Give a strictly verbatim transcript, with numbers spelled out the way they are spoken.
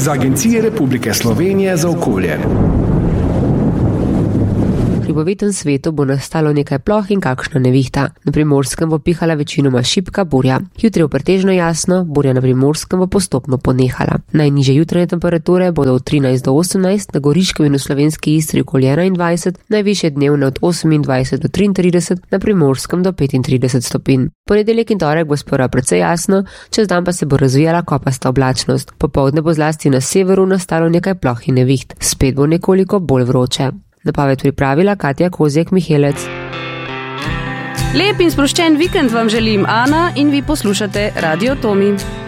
z Agencije Republike Slovenije za okolje. V hribovitem svetu bo nastalo nekaj ploh in kakšna nevihta. Na Primorskem bo pihala večinoma šibka burja. Jutri bo pretežno jasno, burja na Primorskem bo postopno ponehala. Najnižje jutranje temperature bodo od trinajst do osemnajst, na Goriškem in v Slovenski Istri okoli enaindvajset, najvišje dnevne od osemindvajset do triintrideset, na Primorskem do petintrideset stopinj. Ponedeljek in torek bo sprva precej jasno, čez dan pa se bo razvijala kopasta oblačnost. Popoldne bo zlasti na severu nastalo nekaj ploh in neviht. Spet bo nekoliko bolj vroče. Napoved pripravila Katja Kozjek-Mihelec. Lep in sproščen vikend vam želim Ana in vi poslušate Radio Tomi.